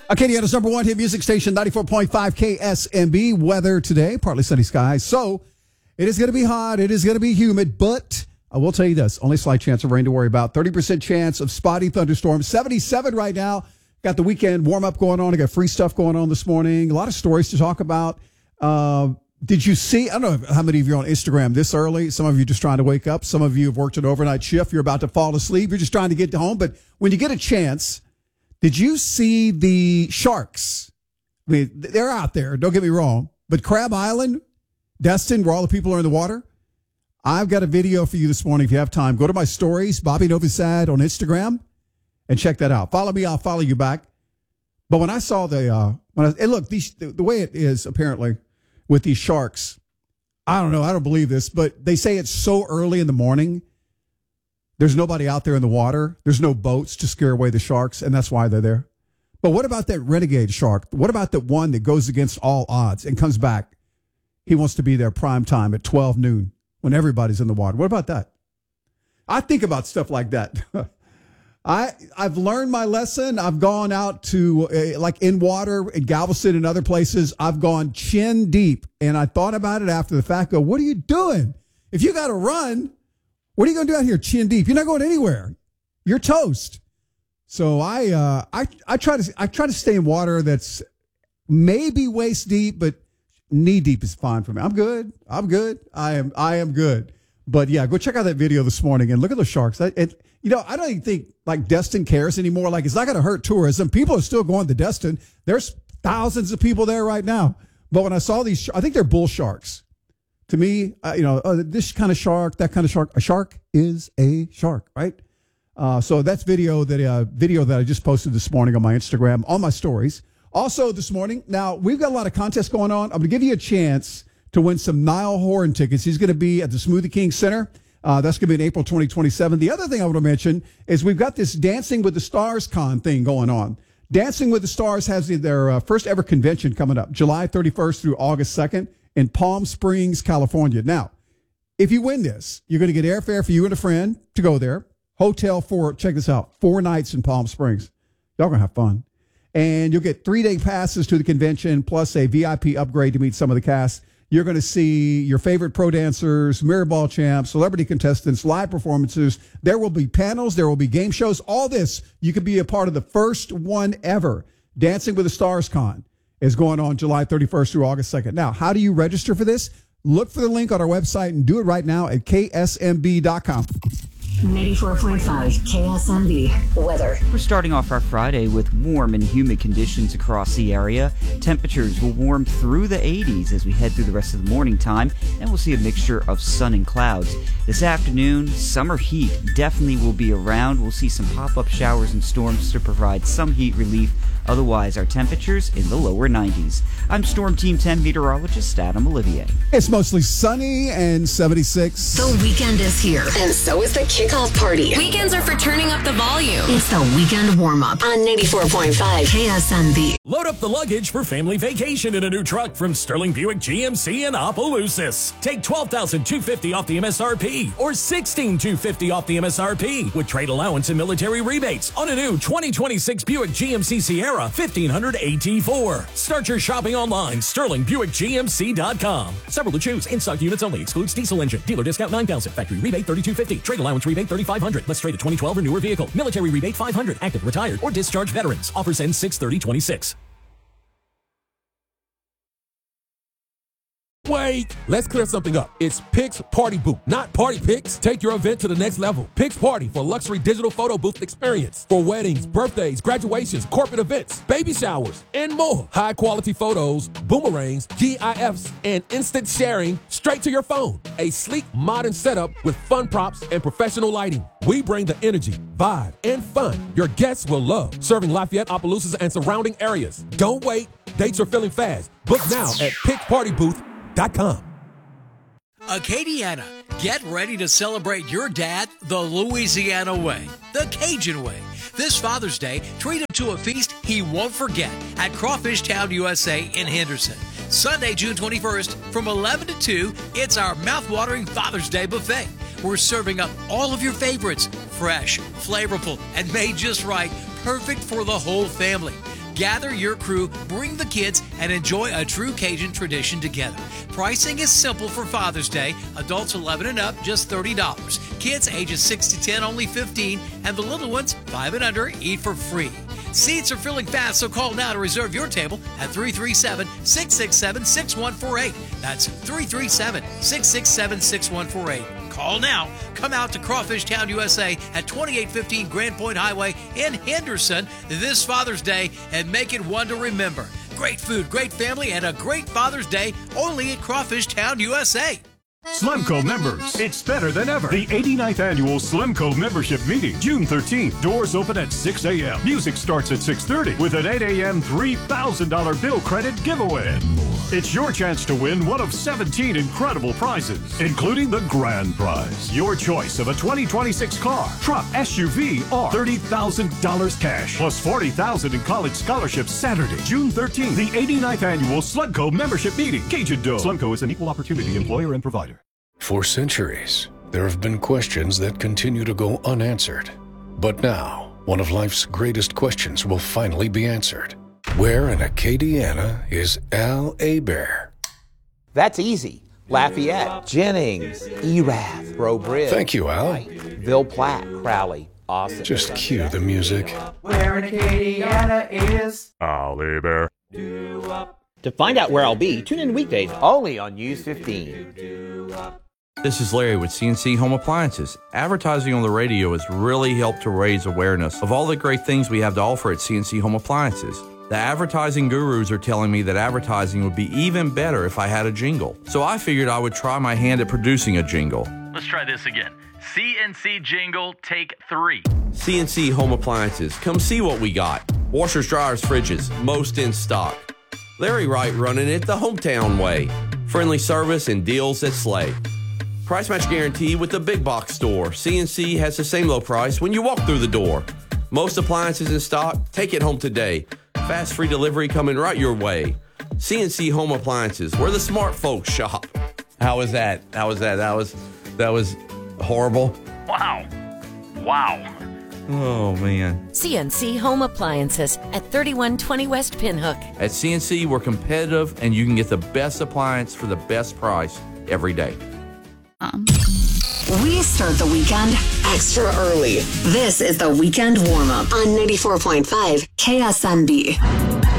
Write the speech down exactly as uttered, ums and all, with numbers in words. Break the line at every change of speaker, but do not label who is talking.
Acadiana's number one hit music station, ninety-four point five K S M B. Weather today, partly sunny skies. So it is going to be hot. It is going to be humid, but I will tell you this, only slight chance of rain to worry about. thirty percent chance of spotty thunderstorms. seventy-seven right now. Got the weekend warm-up going on. I got free stuff going on this morning. A lot of stories to talk about. Uh, did you see, I don't know how many of you are on Instagram this early. Some of you just trying to wake up. Some of you have worked an overnight shift. You're about to fall asleep. You're just trying to get home. But when you get a chance, did you see the sharks? I mean, they're out there. Don't get me wrong. But Crab Island, Destin, where all the people are in the water, I've got a video for you this morning if you have time. Go to my stories, Bobby Novosad on Instagram, and check that out. Follow me. I'll follow you back. But when I saw the, uh, when I, and look, these, the, the way it is apparently with these sharks, I don't know. I don't believe this, but they say it's so early in the morning. There's nobody out there in the water. There's no boats to scare away the sharks, and that's why they're there. But what about that renegade shark? What about the one that goes against all odds and comes back? He wants to be there prime time at twelve noon when everybody's in the water. What about that? I think about stuff like that. I, I've learned my lesson. I've gone out to, uh, like in water, in Galveston and other places. I've gone chin deep, and I thought about it after the fact. Go, what are you doing? If you got to run, what are you going to do out here chin deep? You're not going anywhere. You're toast. So I, uh, I, I try to, I try to stay in water that's maybe waist deep, but knee deep is fine for me. I'm good. I'm good. I am, I am good. But yeah, go check out that video this morning and look at the sharks. It, it, you know, I don't even think like Destin cares anymore. Like it's not going to hurt tourism. People are still going to Destin. There's thousands of people there right now. But when I saw these, I think they're bull sharks. To me, uh, you know, uh, this kind of shark, that kind of shark, a shark is a shark, right? Uh, so that's video that uh, video that I just posted this morning on my Instagram, on my stories. Also this morning, now we've got a lot of contests going on. I'm going to give you a chance to win some Niall Horan tickets. He's going to be at the Smoothie King Center. Uh, that's going to be in April twenty twenty-seven. The other thing I want to mention is we've got this Dancing with the Stars con thing going on. Dancing with the Stars has their uh, first ever convention coming up, July thirty-first through August second. In Palm Springs, California. Now, if you win this, you're going to get airfare for you and a friend to go there. Hotel for, check this out, four nights in Palm Springs. Y'all going to have fun. And you'll get three-day passes to the convention, plus a V I P upgrade to meet some of the cast. You're going to see your favorite pro dancers, mirror ball champs, celebrity contestants, live performances. There will be panels. There will be game shows. All this, you could be a part of the first one ever. Dancing with the Stars Con is going on July thirty-first through August second. Now, how do you register for this? Look for the link on our website and do it right now at K S M B dot com.
ninety-four point five K S M B weather.
We're starting off our Friday with warm and humid conditions across the area. Temperatures will warm through the eighties as we head through the rest of the morning time, and we'll see a mixture of sun and clouds. This afternoon, summer heat definitely will be around. We'll see some pop-up showers and storms to provide some heat relief. Otherwise, our temperatures in the lower nineties. I'm Storm Team ten meteorologist Adam Olivier.
It's mostly sunny and seventy-six.
The weekend is here, and so is the kickoff party.
Weekends are for turning up the volume.
It's the weekend warm-up on ninety-four point five K S M B.
Load up the luggage for family vacation in a new truck from Sterling Buick G M C in Opelousas. Take twelve thousand two hundred fifty dollars off the M S R P or sixteen thousand two hundred fifty dollars off the M S R P with trade allowance and military rebates on a new twenty twenty-six Buick G M C Sierra fifteen hundred A T four. Start your shopping online, sterling buick G M C dot com. Several to choose. In-stock units only. Excludes diesel engine. Dealer discount nine thousand dollars. Factory rebate thirty-two fifty. Trade allowance rebate thirty-five hundred dollars. Let's trade a twenty twelve or newer vehicle. Military rebate five hundred dollars. Active, retired, or discharged veterans. Offers end six thirty twenty-six.
Wait, let's clear something up. It's Pix Party Booth, not Party Pix. Take your event to the next level. Pix Party for luxury digital photo booth experience for weddings, birthdays, graduations, corporate events, baby showers, and more. High quality photos, boomerangs, GIFs, and instant sharing straight to your phone. A sleek, modern setup with fun props and professional lighting. We bring the energy, vibe, and fun your guests will love. Serving Lafayette, Opelousas, and surrounding areas. Don't wait. Dates are filling fast. Book now at pix party booth dot com.
Acadiana, get ready to celebrate your dad the Louisiana way, the Cajun way. This Father's Day, treat him to a feast he won't forget at Crawfish Town U S A in Henderson. Sunday, June twenty-first, from eleven to two, it's our mouth-watering Father's Day buffet. We're serving up all of your favorites, fresh, flavorful, and made just right, perfect for the whole family. Gather your crew, bring the kids, and enjoy a true Cajun tradition together. Pricing is simple for Father's Day. Adults eleven and up, just thirty dollars. Kids ages six to ten, only fifteen dollars. And the little ones, five and under, eat for free. Seats are filling fast, so call now to reserve your table at three three seven, six six seven, six one four eight. That's three three seven, six six seven, six one four eight. Call now. Come out to Crawfish Town, U S A at twenty-eight fifteen Grand Point Highway in Henderson this Father's Day and make it one to remember. Great food, great family, and a great Father's Day only at Crawfish Town, U S A.
Slemco members, it's better than ever. The eighty-ninth Annual Slemco Membership Meeting, June thirteenth. Doors open at six a.m. Music starts at six thirty with an eight a.m. three thousand dollars bill credit giveaway. It's your chance to win one of seventeen incredible prizes, including the grand prize. Your choice of a twenty twenty-six car, truck, S U V, or thirty thousand dollars cash, plus forty thousand dollars in college scholarships Saturday, June thirteenth. The eighty-ninth Annual Slemco Membership Meeting, Cajun Dome. Slemco is an equal opportunity employer and provider.
For centuries, there have been questions that continue to go unanswered. But now, one of life's greatest questions will finally be answered. Where in Acadiana is Al Hebert?
That's easy. Lafayette, Jennings, Erath, Breaux Bridge.
Thank you, Al.
Bill Platt, Crowley, Austin.
Just cue the music.
Where in Acadiana is
Al Hebert.
To find out where I'll be, tune in weekdays only on News fifteen.
This is Larry with C N C Home Appliances. Advertising on the radio has really helped to raise awareness of all the great things we have to offer at C N C Home Appliances. The advertising gurus are telling me that advertising would be even better if I had a jingle. So I figured I would try my hand at producing a jingle.
Let's try this again. C N C jingle, take three.
C N C Home Appliances. Come see what we got. Washers, dryers, fridges, most in stock. Larry Wright running it the hometown way. Friendly service and deals that slay. Price match guarantee with the big box store. C N C has the same low price when you walk through the door. Most appliances in stock, take it home today. Fast free delivery coming right your way. C N C Home Appliances, where the smart folks shop. How was that? How was that? That was that was horrible.
Wow. Wow.
Oh, man.
C N C Home Appliances at thirty-one twenty West Pinhook.
At C N C, we're competitive, and you can get the best appliance for the best price every day.
Um. We start the weekend extra early. This is the Weekend Warm-Up on ninety-four point five K S M B.